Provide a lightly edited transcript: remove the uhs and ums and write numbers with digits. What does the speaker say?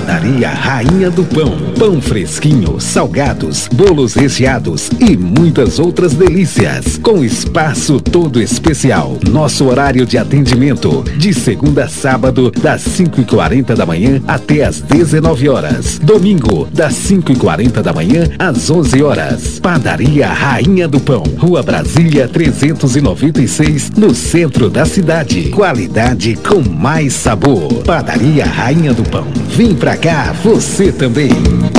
Padaria Rainha do Pão. Pão fresquinho, salgados, bolos recheados e muitas outras delícias. Com espaço todo especial. Nosso horário de atendimento, de segunda a sábado, das 5h40 da manhã até as 19 horas. Domingo, das 5h40 da manhã às 11 horas. Padaria Rainha do Pão. Rua Brasília 396, no centro da cidade. Qualidade com mais sabor. Padaria Rainha do Pão. Vem pra cá, você também.